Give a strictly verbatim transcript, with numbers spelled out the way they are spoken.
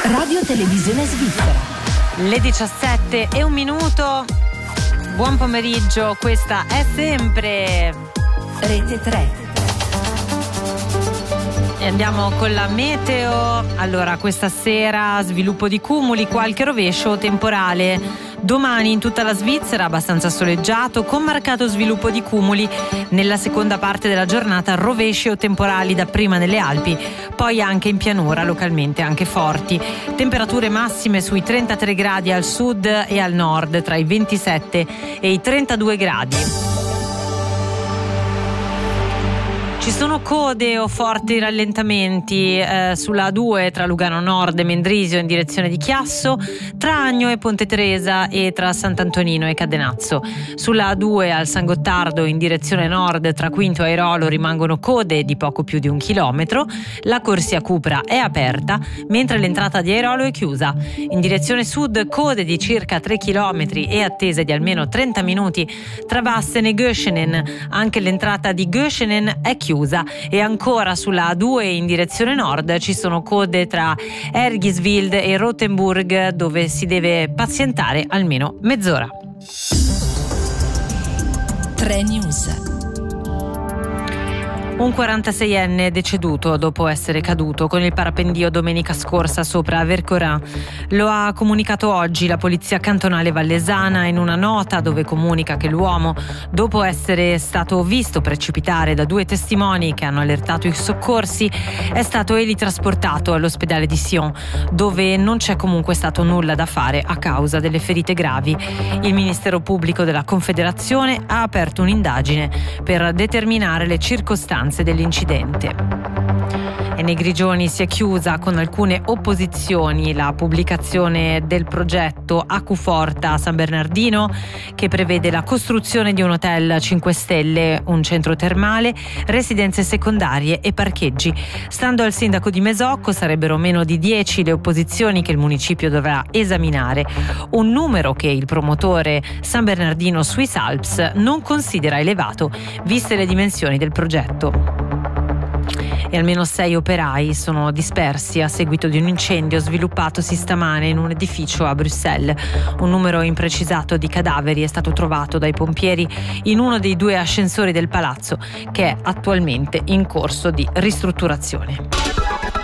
Radio Televisione Svizzera. Le diciassette e un minuto. Buon pomeriggio, questa è sempre Rete tre. E andiamo con la meteo. Allora, questa sera sviluppo di cumuli, qualche rovescio temporale. Domani in tutta la Svizzera abbastanza soleggiato, con marcato sviluppo di cumuli. Nella seconda parte della giornata rovesci o temporali dapprima nelle Alpi, poi anche in pianura, localmente anche forti. Temperature massime sui trentatré gradi al sud e al nord, tra i ventisette e i trentadue gradi. Ci sono code o forti rallentamenti eh, sulla A due tra Lugano Nord e Mendrisio in direzione di Chiasso, tra Agno e Ponte Teresa e tra Sant'Antonino e Cadenazzo. Sulla A due al San Gottardo in direzione nord tra Quinto e Airolo rimangono code di poco più di un chilometro. La corsia Cupra è aperta, mentre l'entrata di Airolo è chiusa. In direzione sud code di circa tre chilometri e attese di almeno trenta minuti tra Basten e Göschenen. Anche l'entrata di Göschenen è chiusa. E ancora sulla A due in direzione nord ci sono code tra Ergiswild e Rothenburg, dove si deve pazientare almeno mezz'ora. tre News. Un quarantaseienne deceduto dopo essere caduto con il parapendio domenica scorsa sopra Vercorin. Lo ha comunicato oggi la polizia cantonale vallesana in una nota, dove comunica che l'uomo, dopo essere stato visto precipitare da due testimoni che hanno allertato i soccorsi, è stato elitrasportato all'ospedale di Sion, dove non c'è comunque stato nulla da fare a causa delle ferite gravi. Il Ministero Pubblico della Confederazione ha aperto un'indagine per determinare le circostanze dell'incidente. E nei Grigioni si è chiusa con alcune opposizioni la pubblicazione del progetto Acquaforta San Bernardino, che prevede la costruzione di un hotel a cinque stelle, un centro termale, residenze secondarie e parcheggi. Stando al sindaco di Mesocco sarebbero meno di dieci le opposizioni che il municipio dovrà esaminare, un numero che il promotore San Bernardino Swiss Alps non considera elevato, viste le dimensioni del progetto. E almeno sei operai sono dispersi a seguito di un incendio sviluppatosi stamane in un edificio a Bruxelles. Un numero imprecisato di cadaveri è stato trovato dai pompieri in uno dei due ascensori del palazzo, che è attualmente in corso di ristrutturazione.